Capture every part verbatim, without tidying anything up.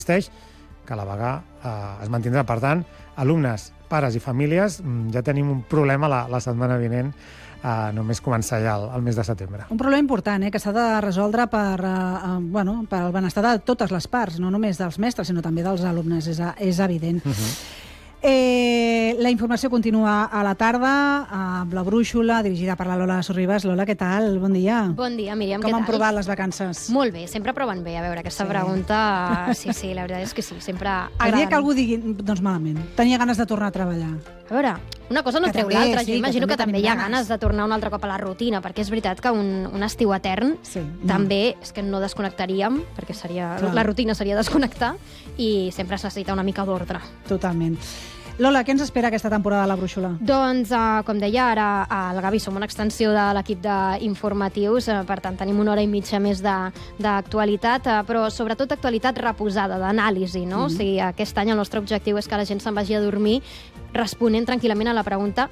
insisteix que la vaga eh, es mantindrà. Per tant, alumnes, pares i famílies, ja tenim un problema la, la setmana vinent, eh, només començar ja el, el mes de setembre. Un problema important, eh, que s'ha de resoldre per, eh, bueno, per el benestar de totes les parts, no només dels mestres, sinó també dels alumnes, és, és evident. Uh-huh. Eh, la informació continua a la tarda amb la brúixola, dirigida per la Lola Sorribas. Lola, què tal? Bon dia. Bon dia, Míriam, Com què han tal? provat les vacances? Molt bé, sempre proven bé. A veure, aquesta Sí. pregunta... Sí, sí, la veritat és que sí, sempre El agraden. dia que algú digui, doncs malament, tenia ganes de tornar a treballar. A veure, una cosa no Que treu també, l'altra. sí, Jo que imagino també que també tenim hi ha ganes. ganes de tornar un altre cop a la rutina, perquè és veritat que un, un estiu etern Sí, no. també és que no desconnectaríem, perquè seria, Clar. la rutina seria desconnectar, i sempre es necessita una mica d'ordre. Totalment. Lola, què ens espera aquesta temporada a la brúixola? Doncs, eh, com deia ara el Gavi, som una extensió de l'equip d'informatius, eh, per tant tenim una hora i mitja més d'actualitat, eh, però sobretot actualitat reposada, d'anàlisi, no? Mm-hmm. O sigui, aquest any el nostre objectiu és que la gent se'n vagi a dormir responent tranquil·lament a la pregunta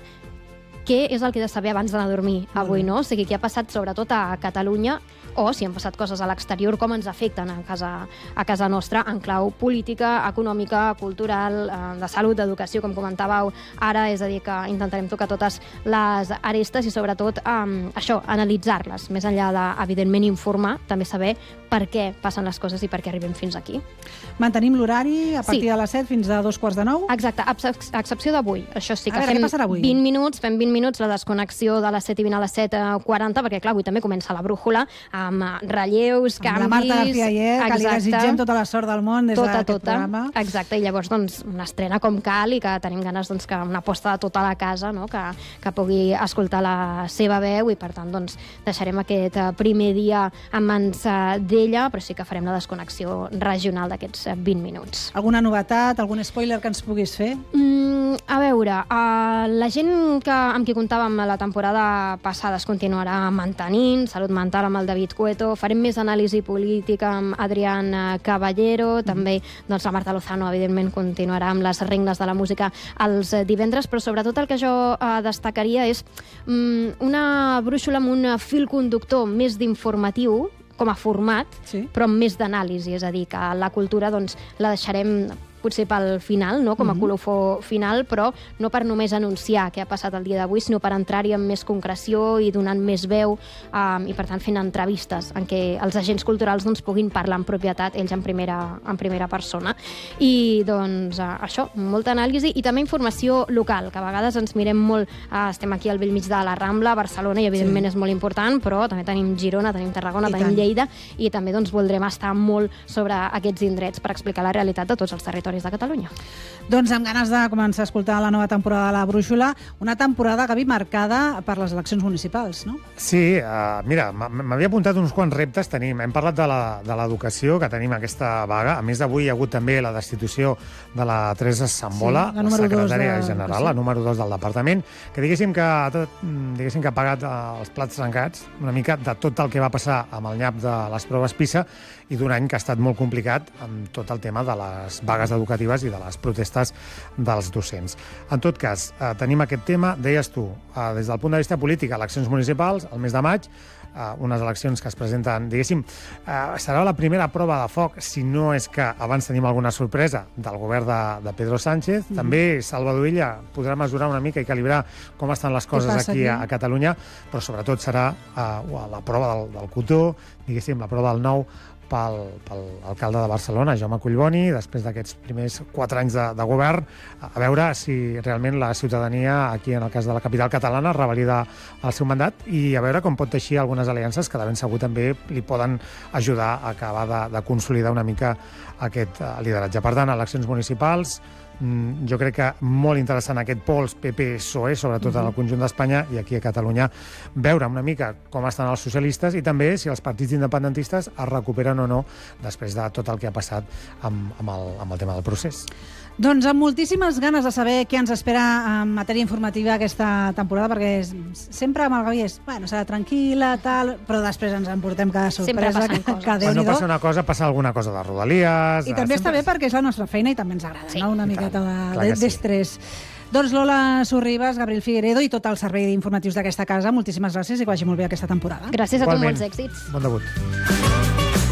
què és el que he de saber abans d'anar a dormir avui, no? O sigui, què ha passat sobretot a Catalunya, o si han passat coses a l'exterior, com ens afecten a casa, a casa nostra, en clau política, econòmica, cultural, eh, de salut, d'educació, com comentàveu ara, és a dir, que intentarem tocar totes les arestes i sobretot eh, això, analitzar-les, més enllà de, evidentment, informar, també saber per què passen les coses i per què arribem fins aquí. Mantenim l'horari a partir Sí. de les set fins a dos quarts de nou? Exacte, a ex- a excepció d'avui. Això sí, A que veure, fem què passarà avui? vint minuts, fem vint minuts la desconnexió de les set i vint a les set i quaranta, perquè clar, avui també comença la brúixola amb eh, relleus, Amb canvis... la Marta García Ayer, que li Exacte. desitgem tota la sort del món des tota, d'aquest tota. programa. Exacte, i llavors doncs, una estrena com cal i que tenim ganes doncs, que una aposta de tota la casa, no? que, que pugui escoltar la seva veu i per tant doncs, deixarem aquest eh, primer dia en mans eh, d'ella, però sí que farem la desconnexió regional d'aquests eh, vint minuts. Alguna novetat, algun spoiler que ens puguis fer? Mm, a veure, uh, la gent que, amb qui comptàvem la temporada passada es continuarà mantenint, Salut Mental amb el David Cueto, farem més anàlisi política amb Adrián Caballero, també doncs, la Marta Lozano, evidentment, continuarà amb les regnes de la música els divendres, però sobretot el que jo uh, destacaria és um, una brúixola amb un fil conductor més d'informatiu, com a format, Sí. però amb més d'anàlisi, és a dir, que la cultura doncs, la deixarem potser pel final, no? com a colofó final, però no per només anunciar què ha passat el dia d'avui, sinó per entrar-hi amb més concreció i donant més veu um, i, per tant, fent entrevistes en què els agents culturals doncs, puguin parlar en propietat, ells en primera, en primera persona. I, doncs, uh, això, molta anàlisi i també informació local, que a vegades ens mirem molt, uh, estem aquí al bell mig de la Rambla, Barcelona, i evidentment Sí. és molt important, però també tenim Girona, tenim Tarragona, I tenim tant. Lleida, i també doncs, voldrem estar molt sobre aquests indrets per explicar la realitat de tots els territoris de Catalunya. Doncs amb ganes de començar a escoltar la nova temporada de la brúixola, una temporada, Gavi, marcada per les eleccions municipals, no? Sí, uh, mira, m- m'havia apuntat uns quants reptes. Tenim, hem parlat de la- de l'educació, que tenim aquesta vaga. A més, d'avui hi ha hagut també la destitució de la Teresa Sambola, Sí, la número dos secretària de- general, la número dos del departament, que diguéssim que, ha tot- diguéssim que ha pagat eh, els plats trencats una mica de tot el que va passar amb el nyap de les proves PISA i d'un any que ha estat molt complicat amb tot el tema de les vagues educatives i de les protestes dels docents. En tot cas, eh, tenim aquest tema, deies tu, eh, des del punt de vista polític, eleccions municipals, el mes de maig, eh, unes eleccions que es presenten, diguéssim, eh, serà la primera prova de foc, si no és que abans tenim alguna sorpresa del govern de, de Pedro Sánchez. Mm. També Salvador Illa podrà mesurar una mica i calibrar com estan les coses passa aquí aquí? a, a Catalunya, però sobretot serà eh, la prova del, del cotó, diguéssim, la prova del nou pel, pel alcalde de Barcelona, Jaume Collboni, després d'aquests primers quatre anys de, de govern, a veure si realment la ciutadania, aquí en el cas de la capital catalana, revalida el seu mandat i a veure com pot teixir algunes aliances que de ben segur també li poden ajudar a acabar de, de consolidar una mica aquest uh, lideratge. Per tant, eleccions municipals, mm, jo crec que molt interessant aquest pols P P S O E, sobretot en el conjunt d'Espanya i aquí a Catalunya, veure una mica com estan els socialistes i també si els partits independentistes es recuperen o no després de tot el que ha passat amb, amb, el, amb el tema del procés. Doncs amb moltíssimes ganes de saber què ens espera en matèria informativa aquesta temporada, perquè és, sempre amb el Gavi és, bueno, serà tranquil·la, tal, però després ens emportem cada Sempre sorpresa. passen que, coses. que Quan no Déu-n'hi-do. passa una cosa, passa alguna cosa de Rodalies... I també està bé perquè és la nostra feina i també ens agrada, Sí, no? Una i miqueta tant. Clar de- que sí. d'estrès. Doncs Lola Sorribas, Gabriel Figueredo i tot el servei d'informatius d'aquesta casa, moltíssimes gràcies i que vagi molt bé aquesta temporada. Gràcies a tu, Igualment. molts èxits. Bon debut.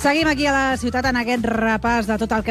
Seguim aquí a la ciutat en aquest repàs de tot el que